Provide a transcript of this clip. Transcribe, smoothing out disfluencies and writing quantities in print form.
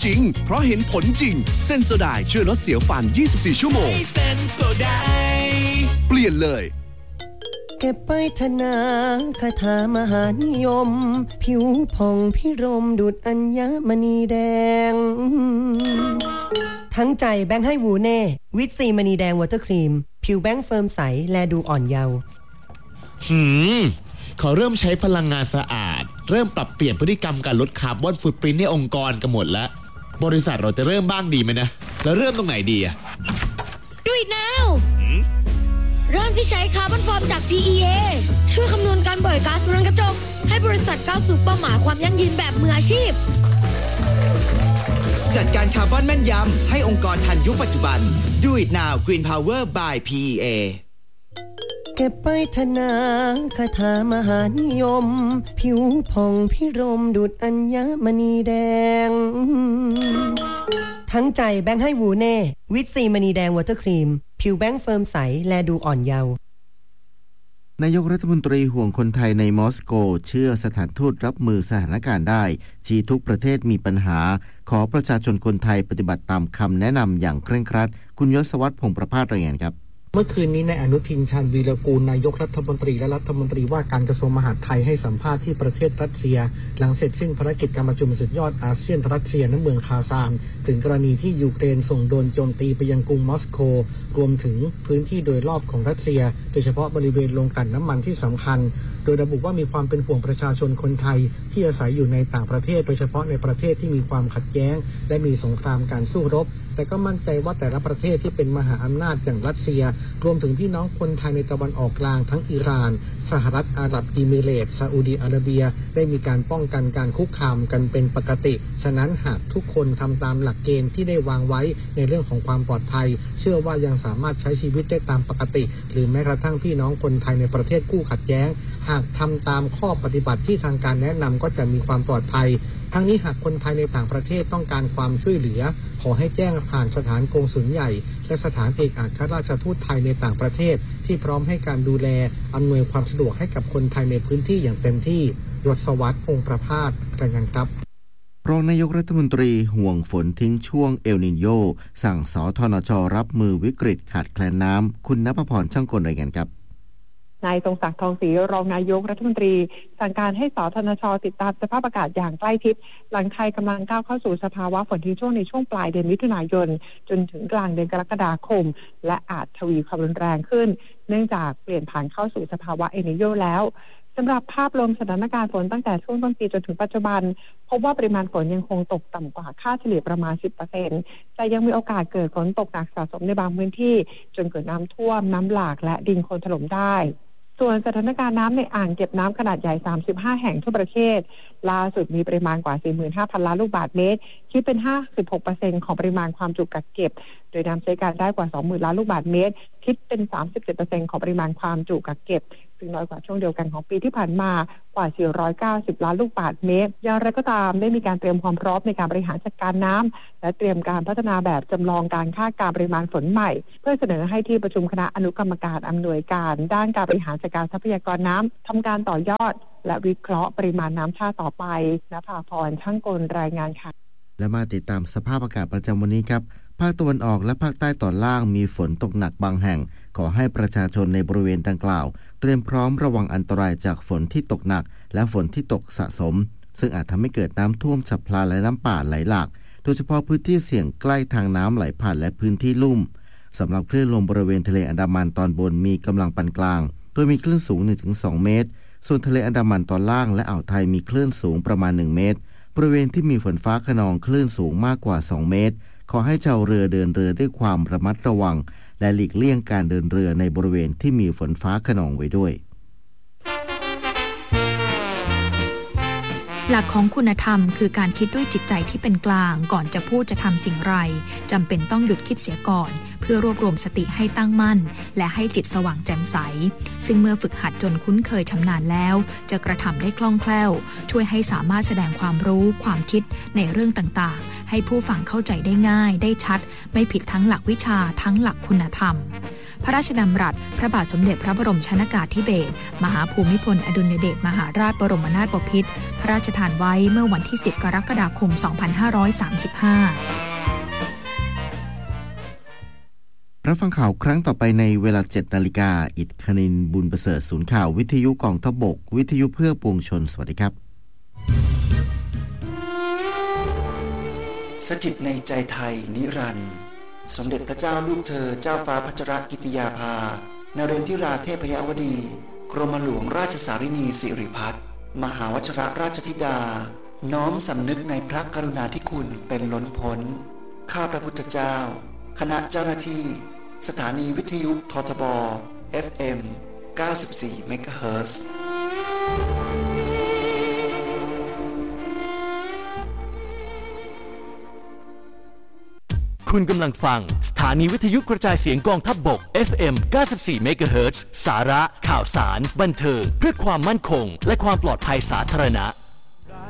ริงเพราะเห็นผลจริงเซนโซไดช่วยลดเสียวฟัน24ชั่วโมงเซนโซไดเปลี่ยนเลยเก็บไปธนาคาถามหานิยมผิวผ่องพิรมดุจอัญมณีแดงทั้งใจแบงค์ให้วูเน่วิตซีมณีแดงวอเตอร์ครีมผิวแบงค์เฟิร์มใสแลดูอ่อนเยาว์เขาเริ่มใช้พลังงานสะอาดเริ่มปรับเปลี่ยนพฤติกรรมการลดคาร์บอนฟุตปรินท์ในองค์กรกันหมดแล้วบริษัทเราจะเริ่มบ้างดีไหมนะแล้วเริ่มตรงไหนดีอะ Do it now เริ่มที่ใช้คาร์บอนฟอร์มจาก PEA ช่วยคำนวณการปล่อยก๊าซเรือนกระจกให้บริษัทก้าวสู่เป้าหมายความยั่งยืนแบบมืออาชีพจัดการคาร์บอนแม่นยำให้องค์กรทันยุคปัจจุบัน Do it now Green Power by PEA เก็บไปธนาคาถามหานิยมผิวผ่องพิรมดุจอัญมณีแดงทั้งใจแบงค์ให้วูเน่วิตซีมณีแดงวอเตอร์ครีมผิวแบงค์เฟิร์มใสแลดูอ่อนเยาว์นายกรัฐมนตรีห่วงคนไทยในมอสโกเชื่อสถานทูตรับมือสถานการณ์ได้ชี้ทุกประเทศมีปัญหาขอประชาชนคนไทยปฏิบัติตามคำแนะนำอย่างเคร่งครัดคุณยศวัฒน์พงษ์ประภาสรายงานครับเมื่อคืนนี้นายอนุทินชาญวีรกูลนายกรัฐมนตรีและรัฐมนตรีว่าการกระทรวงมหาดไทยให้สัมภาษณ์ที่ประเทศรัสเซียหลังเสร็จสิ้นภารกิจการประชุมสุดยอดอาเซียนรัสเซียณเมืองคาซานถึงกรณีที่ยูเครนส่งโดรนโจมตีไปยังกรุงมอสโกรวมถึงพื้นที่โดยรอบของรัสเซียโดยเฉพาะบริเวณโรงกลั่นน้ำมันที่สำคัญโดยระบุว่ามีความเป็นห่วงประชาชนคนไทยที่อาศัยอยู่ในต่างประเทศโดยเฉพาะในประเทศที่มีความขัดแย้งและมีสงครามการสู้รบแต่ก็มั่นใจว่าแต่ละประเทศที่เป็นมหาอำนาจอย่างรัสเซียรวมถึงพี่น้องคนไทยในตะวันออกกลางทั้งอิหร่านสหรัฐอาหรับอิมิเรตส์ซาอุดีอาระเบียได้มีการป้องกันการคุกคามกันเป็นปกติฉะนั้นหากทุกคนทำตามหลักเกณฑ์ที่ได้วางไว้ในเรื่องของความปลอดภัยเชื่อว่ายังสามารถใช้ชีวิตได้ตามปกติหรือแม้กระทั่งพี่น้องคนไทยในประเทศคู่ขัดแย้งหากทำตามข้อปฏิบัติที่ทางการแนะนำก็จะมีความปลอดภัยทั้งนี้หากคนไทยในต่างประเทศต้องการความช่วยเหลือขอให้แจ้งผ่านสถานกงสุลใหญ่และสถานเอกอัครราชทูตไทยในต่างประเทศที่พร้อมให้การดูแลอำนวยความสะดวกให้กับคนไทยในพื้นที่อย่างเต็มที่ยศวัฒน์พงษ์ประภาสรายงานครับรองนายกรัฐมนตรีห่วงฝนทิ้งช่วงเอลนิโญสั่งสธนช.รับมือวิกฤตขาดแคลนน้ำคุณณภพรช่างกลรายงานครับนายทรงศักดิ์ทองศรีรองนายกรัฐมนตรีสั่งการให้สธนช.ติดตามสภาพอากาศอย่างใกล้ชิดหลังไทยกำลังก้าวเข้าสู่สภาวะฝนทิ้งช่วงในช่วงปลายเดือนมิถุนายนจนถึงกลางเดือนกรกฎาคมและอาจทวีความรุนแรงขึ้นเนื่องจากเปลี่ยนผ่านเข้าสู่สภาวะเอลนิโญแล้วสำหรับภาพรวมสถานการณ์ฝนตั้งแต่ช่วงต้นปีจนถึงปัจจุบันพบว่าปริมาณฝนยังคงตกต่ำกว่าค่าเฉลี่ยประมาณ 10% แต่ยังมีโอกาสเกิดฝนตกหนักสะสมในบางพื้นที่จนเกิดน้ำท่วมน้ำหลากและดินโคลนถล่มได้ส่วนสถานการณ์น้ำในอ่างเก็บน้ำขนาดใหญ่35แห่งทั่วประเทศล่าสุดมีปริมาณกว่า 45,000 ล้านลูกบาศก์เมตรคิดเป็น 56% ของปริมาณความจุกักเก็บโดยน้ำใช้การได้กว่า 20,000 ล้านลูกบาศก์เมตรคิดเป็น 37% ของปริมาณความจุกักเก็บซึ่งน้อยกว่าช่วงเดียวกันของปีที่ผ่านมากว่า490ล้านลูกบาศก์เมตรอย่างไรก็ตามได้มีการเตรียมความพร้อมในการบริหารจัดการน้ำและเตรียมการพัฒนาแบบจำลองการคาดการณ์ปริมาณฝนใหม่เพื่อเสนอให้ที่ประชุมคณะอนุกรรมการอำนวยการด้านการบริหารจัดการทรัพยากรน้ำทำการต่อยอดและวิเคราะห์ปริมาณน้ำชาติต่อไปณภาพรช่างกลรายงานค่ะและมาติดตามสภาพอากาศประจำวันนี้ครับภาคตะวันออกและภาคใต้ตอนล่างมีฝนตกหนักบางแห่งขอให้ประชาชนในบริเวณดังกล่าวเตรียมพร้อมระวังอันตรายจากฝนที่ตกหนักและฝนที่ตกสะสมซึ่งอาจทำให้เกิดน้ำท่วมฉับพลันและน้ำป่าไหลหลากโดยเฉพาะพื้นที่เสี่ยงใกล้ทางน้ำไหลผ่านและพื้นที่ลุ่มสำหรับคลื่นลมบริเวณทะเลอันดามันตอนบนมีกำลังปานกลางโดยมีคลื่นสูง 1-2 เมตรส่วนทะเลอันดามันตอนล่างและอ่าวไทยมีคลื่นสูงประมาณ1เมตรบริเวณที่มีฝนฟ้าคะนองคลื่นสูงมากกว่า2เมตรขอให้ชาวเรือเดินเรือด้วยความระมัดระวังและหลีกเลี่ยงการเดินเรือในบริเวณที่มีฝนฟ้าคะนองไว้ด้วยหลักของคุณธรรมคือการคิดด้วยจิตใจที่เป็นกลางก่อนจะพูดจะทำสิ่งไรจำเป็นต้องหยุดคิดเสียก่อนเพื่อรวบรวมสติให้ตั้งมั่นและให้จิตสว่างแจ่มใสซึ่งเมื่อฝึกหัดจนคุ้นเคยชำนาญแล้วจะกระทำได้คล่องแคล่วช่วยให้สามารถแสดงความรู้ความคิดในเรื่องต่างๆให้ผู้ฟังเข้าใจได้ง่ายได้ชัดไม่ผิดทั้งหลักวิชาทั้งหลักคุณธรรมพระราชดำรัสพระบาทสมเด็จพระบรมชนกาธิเบศรมหาภูมิพลอดุลยเดชมหาราชบรมนาถบพิตรพระราชทานไว้เมื่อวันที่ 10 กรกฎาคม 2535 รับฟังข่าวครั้งต่อไปในเวลา 7 นาฬิกาอิฐคณินทร์บุญประเสริฐศูนย์ข่าววิทยุกองทัพบกวิทยุเพื่อปวงชนสวัสดีครับสถิตในใจไทยนิรันดร์สมเด็จพระเจ้าลูกเธอเจ้าฟ้าพัชรกิติยาภานเรนทิราเทพยวดีกรมหลวงราชสารินีสิริพัฒน์มหาวชิรราชธิดาน้อมสำนึกในพระกรุณาธิคุณเป็นล้นพ้นข้าพระพุทธเจ้าคณะเจ้าหน้าที่สถานีวิทยุททบ FM 94 เมกะเฮิรตซ์คุณกำลังฟังสถานีวิทยุกระจายเสียงกองทัพบก FM 94 เมกะเฮิรตซ์สาระข่าวสารบันเทิงเพื่อความมั่นคงและความปลอดภัยสาธารณะ